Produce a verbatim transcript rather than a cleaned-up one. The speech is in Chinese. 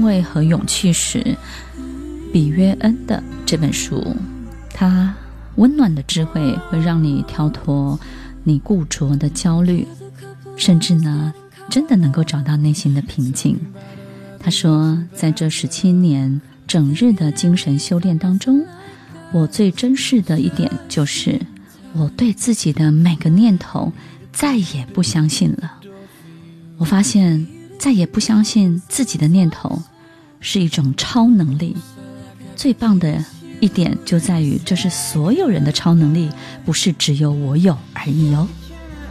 安慰和勇气时，比约恩的这本书，它温暖的智慧会让你跳脱你固着的焦虑，甚至呢真的能够找到内心的平静。他说，在这十七年整日的精神修炼当中，我最珍视的一点就是我对自己的每个念头再也不相信了。我发现再也不相信自己的念头是一种超能力，最棒的一点就在于这是所有人的超能力，不是只有我有而已哦。